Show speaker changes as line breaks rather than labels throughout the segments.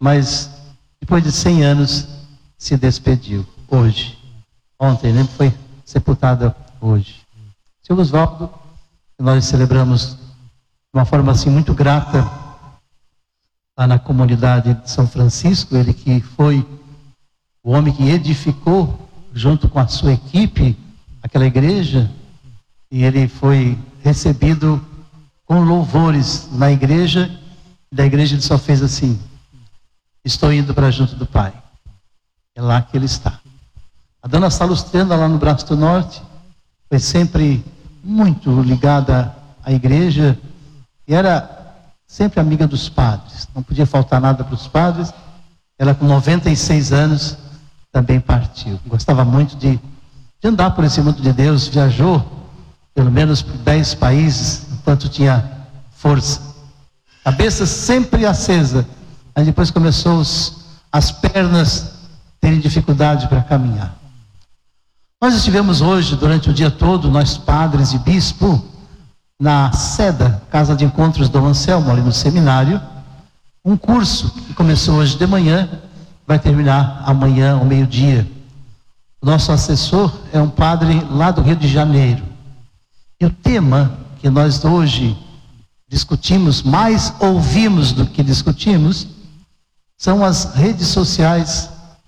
mas depois de 100 anos se despediu, hoje. Ontem, né? Foi sepultada hoje. Seu Oswaldo, que nós celebramos de uma forma assim muito grata lá na comunidade de São Francisco, ele que foi o homem que edificou, junto com a sua equipe, aquela igreja, e ele foi recebido com louvores na igreja, e da igreja ele só fez assim: estou indo para junto do Pai. É lá que ele está. A dona Salustrina, lá no Braço do Norte, foi sempre muito ligada à igreja e era sempre amiga dos padres. Não podia faltar nada para os padres. Ela, com 96 anos, também partiu. Gostava muito de andar por esse mundo de Deus. Viajou pelo menos por 10 países, enquanto tinha força. Cabeça sempre acesa. Aí depois começou as pernas terem dificuldade para caminhar. Nós estivemos hoje, durante o dia todo, nós padres e bispo, na SEDA, Casa de Encontros Dom Anselmo, ali no seminário, um curso que começou hoje de manhã, vai terminar amanhã ao meio-dia. O nosso assessor é um padre lá do Rio de Janeiro. E o tema que nós hoje discutimos, mais ouvimos do que discutimos, são as redes sociais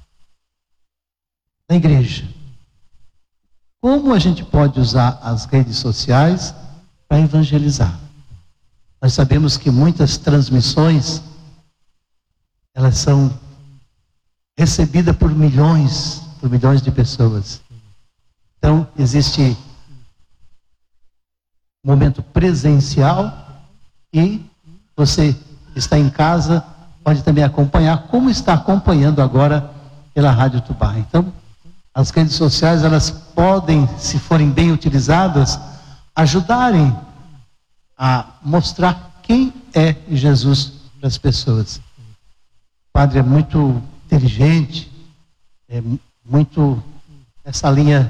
da igreja. Como a gente pode usar as redes sociais para evangelizar? Nós sabemos que muitas transmissões, elas são recebidas por milhões de pessoas. Então, existe um momento presencial e você está em casa, pode também acompanhar, como está acompanhando agora pela Rádio Tubá. Então, as redes sociais, elas podem, se forem bem utilizadas, ajudarem a mostrar quem é Jesus para as pessoas. O padre é muito inteligente, é muito essa linha,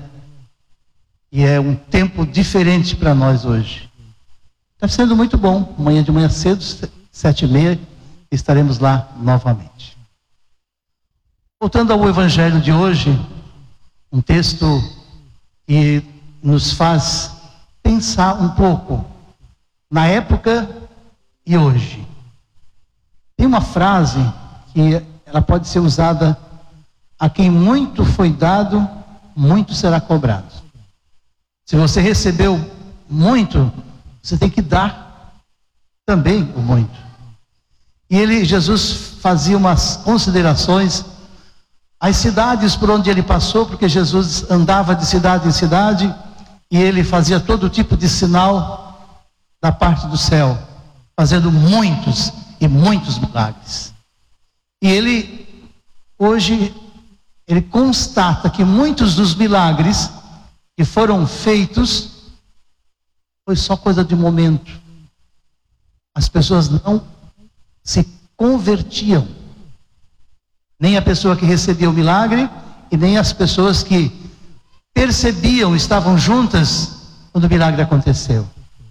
e é um tempo diferente para nós hoje. Está sendo muito bom. Amanhã de manhã cedo, 7h30, estaremos lá novamente. Voltando ao Evangelho de hoje, um texto que nos faz pensar um pouco na época e hoje. Tem uma frase que ela pode ser usada: a quem muito foi dado, muito será cobrado. Se você recebeu muito, você tem que dar também o muito. E Jesus fazia umas considerações. As cidades por onde ele passou, porque Jesus andava de cidade em cidade, e ele fazia todo tipo de sinal da parte do céu, fazendo muitos e muitos milagres. E hoje, ele constata que muitos dos milagres que foram feitos foi só coisa de momento. As pessoas não se convertiam. Nem a pessoa que recebia o milagre e nem as pessoas que percebiam, estavam juntas quando o milagre aconteceu.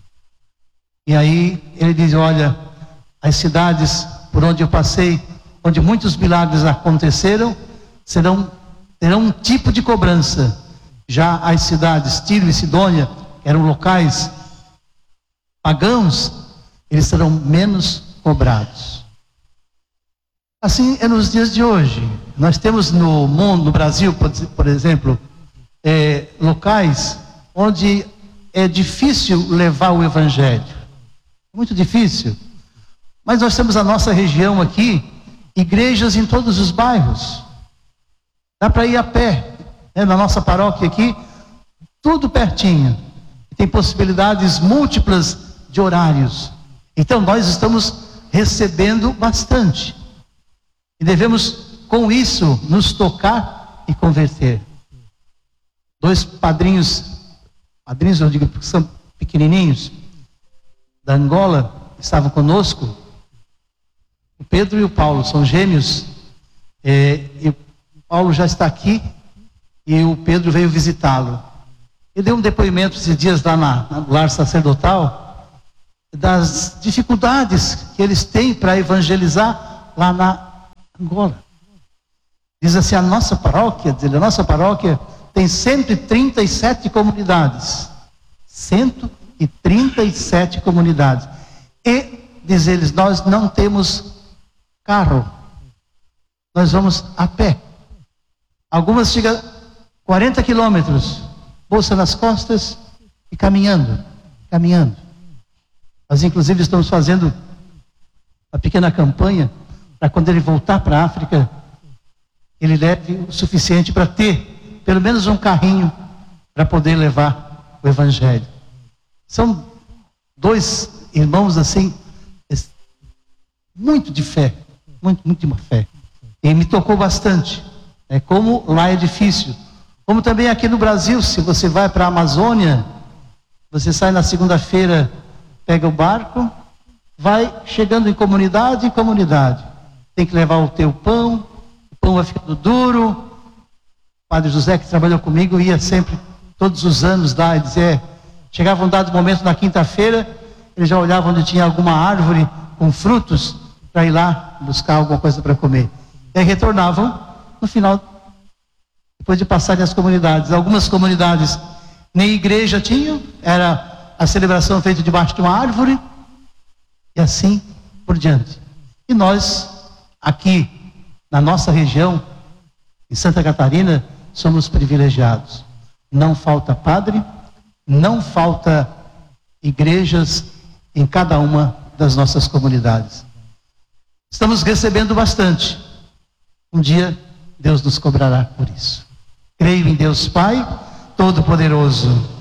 E aí ele diz: olha, as cidades por onde eu passei, onde muitos milagres aconteceram, terão um tipo de cobrança. Já as cidades Tiro e Sidônia, que eram locais pagãos, eles serão menos cobrados. Assim é nos dias de hoje. Nós temos no mundo, no Brasil, por exemplo, locais onde é difícil levar o Evangelho. Muito difícil. Mas nós temos a nossa região aqui, igrejas em todos os bairros. Dá para ir a pé, né? Na nossa paróquia aqui, tudo pertinho. Tem possibilidades múltiplas de horários. Então nós estamos recebendo bastante. E devemos, com isso, nos tocar e converter. 2 padrinhos, eu digo porque são pequenininhos, da Angola, estavam conosco. O Pedro e o Paulo são gêmeos. E o Paulo já está aqui e o Pedro veio visitá-lo. Ele deu um depoimento esses dias lá no lar sacerdotal das dificuldades que eles têm para evangelizar lá Angola. Diz assim, a nossa paróquia tem 137 comunidades. 137 comunidades. E, diz eles, nós não temos carro. Nós vamos a pé. Algumas chegam 40 quilômetros, bolsa nas costas e caminhando. Nós, inclusive, estamos fazendo uma pequena campanha para quando ele voltar para a África, ele leve o suficiente para ter pelo menos um carrinho para poder levar o Evangelho. São dois irmãos assim, muito de fé, muito de uma fé. E me tocou bastante. Como lá é difícil. Como também aqui no Brasil, se você vai para a Amazônia, você sai na segunda-feira, pega o barco, vai chegando em comunidade. Tem que levar o teu pão, o pão vai ficando duro. O Padre José, que trabalhou comigo, ia sempre, todos os anos lá, e dizia, chegava um dado momento na quinta-feira, ele já olhava onde tinha alguma árvore com frutos, para ir lá buscar alguma coisa para comer. E aí retornavam no final, depois de passarem as comunidades. Algumas comunidades nem igreja tinham, era a celebração feita debaixo de uma árvore, e assim por diante. E nós, aqui na nossa região, em Santa Catarina, somos privilegiados. Não falta padre, não falta igrejas em cada uma das nossas comunidades. Estamos recebendo bastante. Um dia Deus nos cobrará por isso. Creio em Deus Pai Todo-Poderoso,